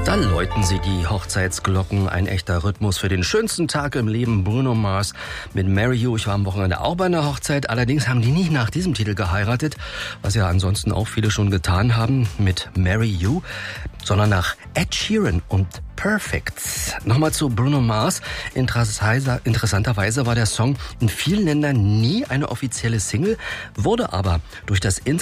Da läuten sie die Hochzeitsglocken, ein echter Rhythmus für den schönsten Tag im Leben. Bruno Mars mit Marry You. Ich war am Wochenende auch bei einer Hochzeit. Allerdings haben die nicht nach diesem Titel geheiratet, was ja ansonsten auch viele schon getan haben mit Marry You, sondern nach Ed Sheeran und Perfect. Nochmal zu Bruno Mars. Interessanterweise war der Song in vielen Ländern nie eine offizielle Single, wurde aber durch das